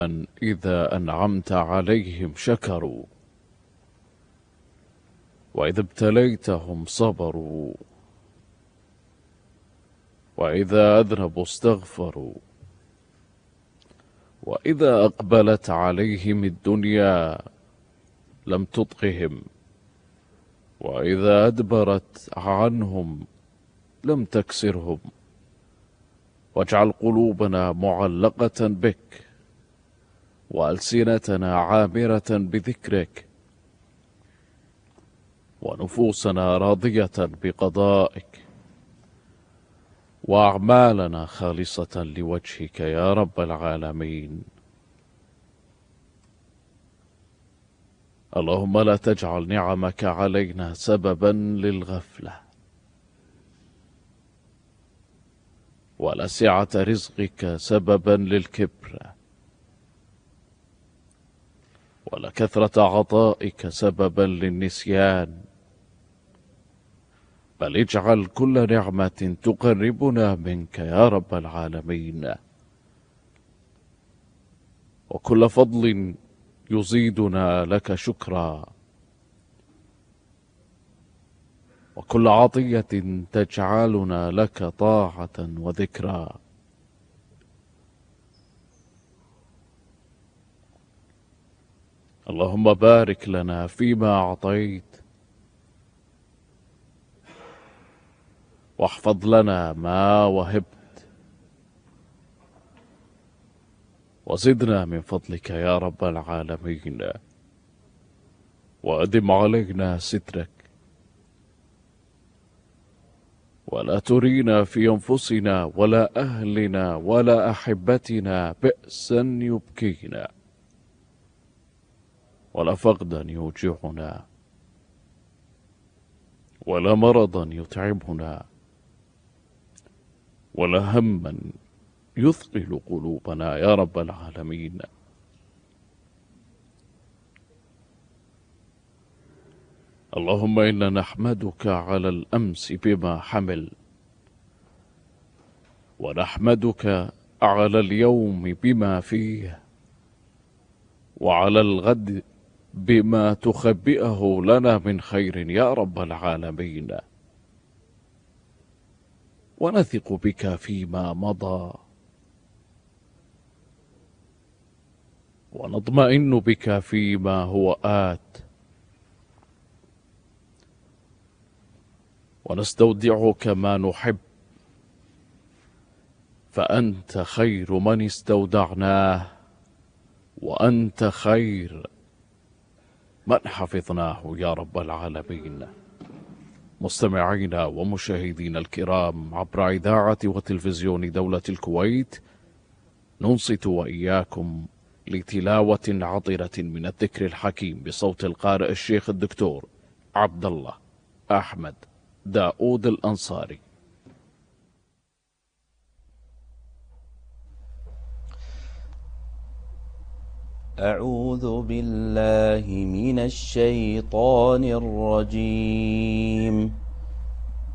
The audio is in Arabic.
إذا أنعمت عليهم شكروا، وإذا ابتليتهم صبروا، وإذا أذنبوا استغفروا، وإذا أقبلت عليهم الدنيا لم تطغهم، وإذا أدبرت عنهم لم تكسرهم. واجعل قلوبنا معلقة بك، وألسنتنا عامرة بذكرك، ونفوسنا راضية بقضائك، وأعمالنا خالصة لوجهك يا رب العالمين. اللهم لا تجعل نعمك علينا سببا للغفلة، ولا سعة رزقك سببا للكبر، ولا كثرة عطائك سببا للنسيان، بل اجعل كل نعمة تقربنا منك يا رب العالمين، وكل فضل يزيدنا لك شكرا، وكل عطية تجعلنا لك طاعة وذكرا. اللهم بارك لنا فيما أعطيت، واحفظ لنا ما وهبت، وزدنا من فضلك يا رب العالمين، وأدم علينا سترك، ولا ترينا في أنفسنا ولا أهلنا ولا أحبتنا بأسا يبكينا، ولا فقدا يوجعنا، ولا مرضا يتعبنا، ولا هما يثقل قلوبنا يا رب العالمين. اللهم إنا نحمدك على الأمس بما حمل، ونحمدك على اليوم بما فيه، وعلى الغد بما تخبئه لنا من خير يا رب العالمين. ونثق بك فيما مضى، ونطمئن بك فيما هو آت، ونستودعك ما نحب، فأنت خير من استودعناه، وأنت خير من حفظناه يا رب العالمين. مستمعينا ومشاهدينا الكرام عبر إذاعة وتلفزيون دولة الكويت، ننصت وإياكم لتلاوة عطرة من الذكر الحكيم بصوت القارئ الشيخ الدكتور عبد الله أحمد داود الأنصاري. أعوذ بالله من الشيطان الرجيم.